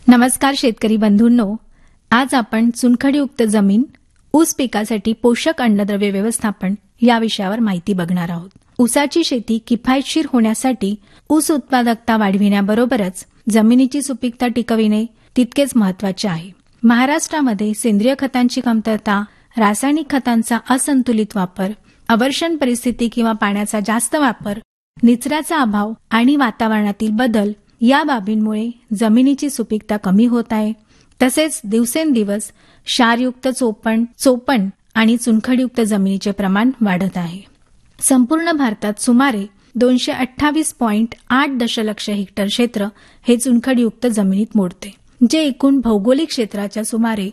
नमस्कार शेतकरी बंधूंनो, आज आपण चुनखडीयुक्त जमीन, ऊस पिकासाठी पोषक अन्नद्रव्य व्यवस्थापन या विषयावर माहिती बघणार आहोत. ऊसाची शेती किफायतशीर होण्यासाठी ऊस उत्पादकता वाढविण्याबरोबरच जमिनीची सुपीकता टिकविणे तितकेच महत्वाचे आहे. महाराष्ट्रामध्ये सेंद्रिय खतांची कमतरता, रासायनिक खतांचा असंतुलित वापर, अवर्षण परिस्थिती किंवा पाण्याचा जास्त वापर, निचऱ्याचा अभाव आणि वातावरणातील बदल या बाबींमुळे जमिनीची सुपीकता कमी होत आहे. तसेच दिवसेंदिवस क्षारयुक्त चोपण आणि चुनखडीयुक्त जमिनीचे प्रमाण वाढत आहे. संपूर्ण भारतात सुमारे 228.8 दशलक्ष हेक्टर क्षेत्र हे चुनखडीयुक्त जमिनीत मोडते, जे एकूण भौगोलिक क्षेत्राच्या सुमारे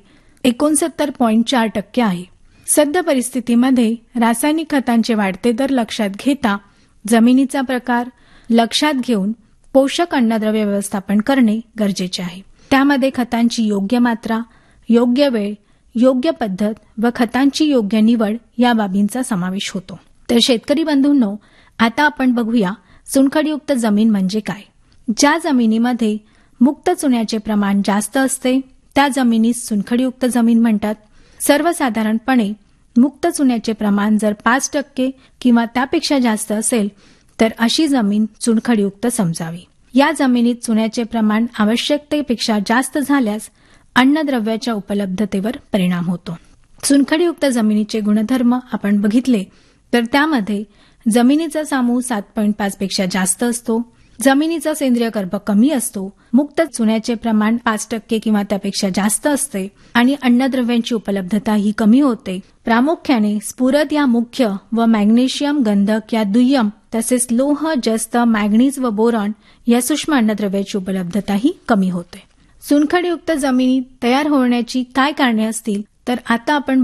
69.4% आहे. सद्य परिस्थितीमध्ये रासायनिक खतांचे वाढते दर लक्षात घेता जमिनीचा प्रकार लक्षात घेऊन पोषक अन्नद्रव्य व्यवस्थापन करणे गरजेचे आहे. त्यामध्ये खतांची योग्य मात्रा, योग्य वेळ, योग्य पद्धत व खतांची योग्य निवड या बाबींचा समावेश होतो. तर शेतकरी बंधूंनो, आता आपण बघूया चुनखडीयुक्त जमीन म्हणजे काय. ज्या जमिनीमध्ये मुक्त चुन्याचे प्रमाण जास्त असते त्या जमिनीस चुनखडीयुक्त जमीन म्हणतात. सर्वसाधारणपणे मुक्त चुन्याचे प्रमाण जर 5% किंवा त्यापेक्षा जास्त असेल तर अशी जमीन चुनखडीयुक्त समजावी. या जमिनीत चुन्याचे प्रमाण आवश्यकतेपेक्षा जास्त झाल्यास अन्नद्रव्याच्या उपलब्धतेवर परिणाम होतो. चुनखडीयुक्त जमिनीचे गुणधर्म आपण बघितले तर त्यामध्ये जमिनीचा सामू 7.5 पेक्षा जास्त असतो, जमिनीचा सेंद्रिय कर्ब कमी असतो, मुक्त चुन्याचे प्रमाण 5% किंवा त्यापेक्षा जास्त असते आणि अन्नद्रव्यांची उपलब्धता ही कमी होते. प्रामुख्याने स्फुरद या मुख्य व मॅग्नेशियम, गंधक या दुय्यम तसेच लोह, जस्त, मॅंगनीज व बोरॉन या सूक्ष्म अन्नद्रव्याची उपलब्धता ही कमी होते. चुनखडीयुक्त जमिनी तयार होण्याची काय कारणे असतील तर आता आपण